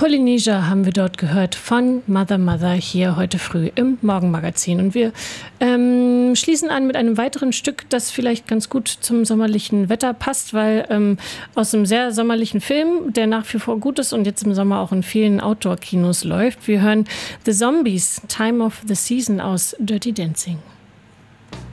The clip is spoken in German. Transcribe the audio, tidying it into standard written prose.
Polynesia haben wir dort gehört von Mother Mother hier heute früh im Morgenmagazin. Und wir schließen an mit einem weiteren Stück, das vielleicht ganz gut zum sommerlichen Wetter passt, weil aus einem sehr sommerlichen Film, der nach wie vor gut ist und jetzt im Sommer auch in vielen Outdoor-Kinos läuft. Wir hören The Zombies, Time of the Season aus Dirty Dancing.